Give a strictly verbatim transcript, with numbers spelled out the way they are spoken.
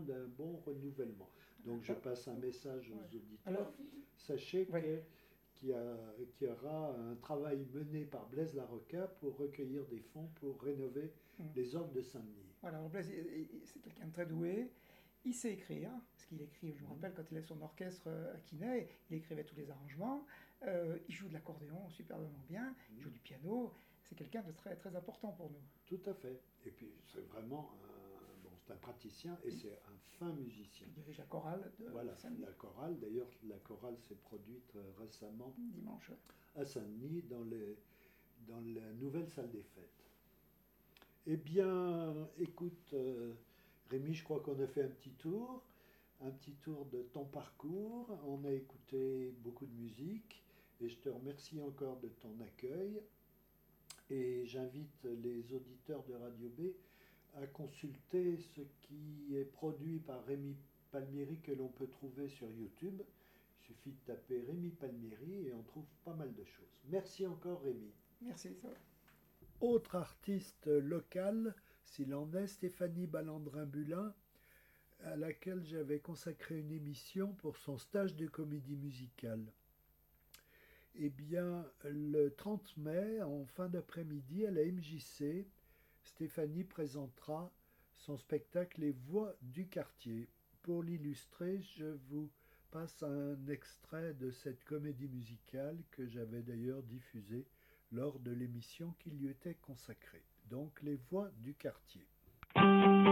d'un bon renouvellement. Donc je passe un message aux Ouais. auditeurs. Alors, Sachez ouais. que- qu'il y, a- qu'il y aura un travail mené par Blaise Larocca pour recueillir des fonds pour rénover Mm. les orgues de Saint-Denis. Voilà, alors Blaise, il- il- c'est quelqu'un de très doué. Il sait écrire, parce qu'il écrit, je me Mhm. rappelle quand il avait son orchestre euh, à Quinet, il écrivait tous les arrangements. Euh, il joue de l'accordéon superbement bien, il joue Mhm. du piano. C'est quelqu'un de très, très important pour nous. Tout à fait. Et puis c'est vraiment un, bon, c'est un praticien et Il- c'est un fin musicien. Il dirige la chorale de Voilà, Saint-Denis, la chorale. D'ailleurs, la chorale s'est produite euh, récemment dimanche. à Saint-Denis dans, les, dans la nouvelle salle des fêtes. Eh bien, écoute, euh, Rémi, je crois qu'on a fait un petit tour, un petit tour de ton parcours. On a écouté beaucoup de musique et je te remercie encore de ton accueil. Et j'invite les auditeurs de Radio B à consulter ce qui est produit par Rémi Palmieri que l'on peut trouver sur YouTube. Il suffit de taper Rémi Palmieri et on trouve pas mal de choses. Merci encore Rémi. Merci. Ça va. Autre artiste local, s'il en est, Stéphanie Ballandrin-Bulin, à laquelle j'avais consacré une émission pour son stage de comédie musicale. Eh bien, le trente mai, en fin d'après-midi, à la M J C, Stéphanie présentera son spectacle Les Voix du quartier. Pour l'illustrer, je vous passe un extrait de cette comédie musicale que j'avais d'ailleurs diffusée lors de l'émission qui lui était consacrée. Donc, Les Voix du quartier.